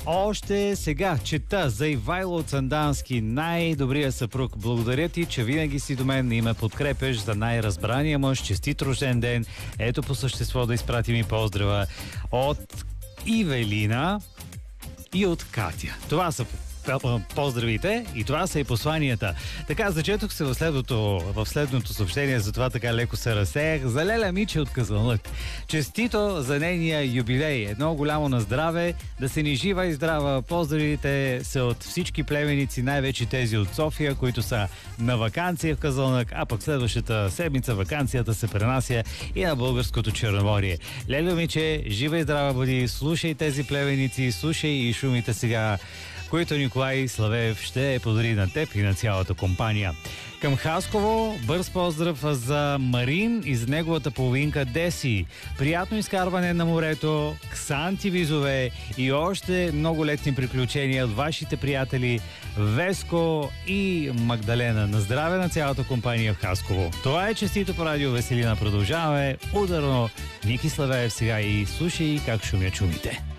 Още сега чета за Ивайло Цандански, най-добрия съпруг. Благодаря ти, че винаги си до мен и ме подкрепеш за най-разбрания мъж. Честит рожден ден. Ето по същество да изпратим и поздрава от Ивелина и от Катя. Това са поздравите и това са и посланията. Така, зачетох се в следното съобщение, затова така леко се разсеях. За Леля Миче от Казанлък. Честито за нейния юбилей. Едно голямо на здраве, да се ни жива и здрава. Поздравите са от всички племеници, най-вече тези от София, които са на ваканция в Казанлък, а пък следващата седмица ваканцията се пренася и на българското Черноморие. Леля Миче, жива и здрава бъди, слушай тези племеници, слушай и шумите сега, които Николай Славеев ще подари на теб и на цялата компания. Към Хасково, бърз поздрав за Марин и за неговата половинка Деси. Приятно изкарване на морето, ксанти визове и още много летни приключения от вашите приятели Веско и Магдалена. На здраве на цялата компания в Хасково. Това е честито по радио Веселина. Продължаваме ударно. Ники Славеев сега и слушай как шумят шумите.